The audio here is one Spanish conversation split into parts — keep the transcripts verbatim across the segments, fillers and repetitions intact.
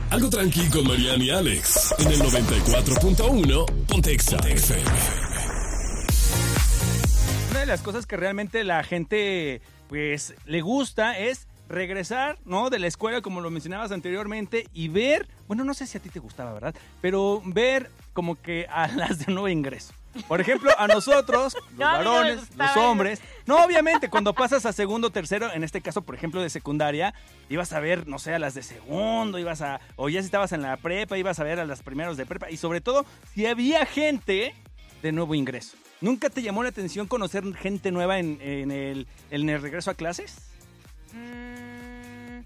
Algo tranqui con Mariana y Alex. En el noventa y cuatro punto uno, Ponte Exa F M. Una de las cosas que realmente la gente, pues, le gusta es regresar, ¿no? De la escuela, como lo mencionabas anteriormente, y ver, bueno, no sé si a ti te gustaba, ¿verdad? Pero ver como que a las de nuevo ingreso. Por ejemplo, a nosotros, los No, a mí no me varones, gustaba los hombres. No, obviamente, cuando pasas a segundo, tercero, en este caso, por ejemplo, de secundaria, ibas a ver, no sé, a las de segundo, ibas a, o ya si estabas en la prepa, ibas a ver a las primeros de prepa, y sobre todo, si había gente de nuevo ingreso. ¿Nunca te llamó la atención conocer gente nueva en, en, el, en el regreso a clases? Mm,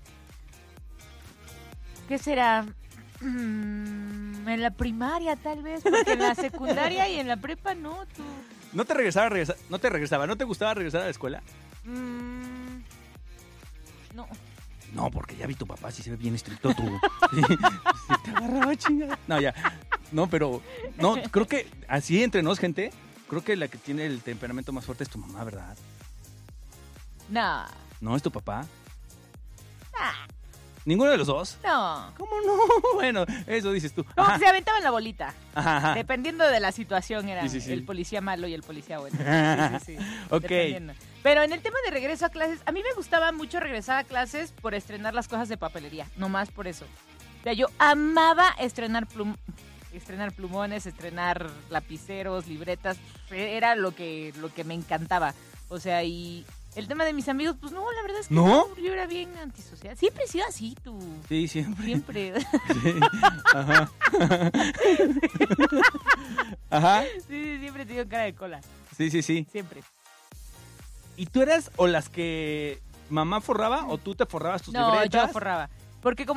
¿Qué será? Mm, en la primaria, tal vez, porque en la secundaria y en la prepa no, tú. ¿No te regresaba, regresa, no te regresaba, no te gustaba regresar a la escuela? Mm, no. No, porque ya vi tu papá, si se ve bien estricto tú. Sí, sí te agarraba chingada. No, ya. No, pero, no, creo que así entre nos, gente, creo que la que tiene el temperamento más fuerte es tu mamá, ¿verdad? No. ¿No es tu papá? Ah, ¿Ninguno de los dos? no. ¿Cómo no? Bueno, eso dices tú. Como Ajá. que se aventaban la bolita. Ajá, ajá. Dependiendo de la situación, era Sí, sí, sí. el policía malo y el policía bueno. Sí, sí, sí. Ok. Dependiendo. Pero en el tema de regreso a clases, a mí me gustaba mucho regresar a clases por estrenar las cosas de papelería. Nomás por eso. O sea, yo amaba estrenar plum estrenar plumones, estrenar lapiceros, libretas. Era lo que, lo que me encantaba. O sea, y el tema de mis amigos, pues no, la verdad es que ¿No? no, yo era bien antisocial. Siempre he sido así, tú. Sí, siempre. Siempre. Sí. Ajá. Ajá. Sí, sí, siempre he tenido cara de cola. Sí, sí, sí. Siempre. ¿Y tú eras o las que mamá forraba o tú te forrabas tus No, libretas? yo forraba. Porque como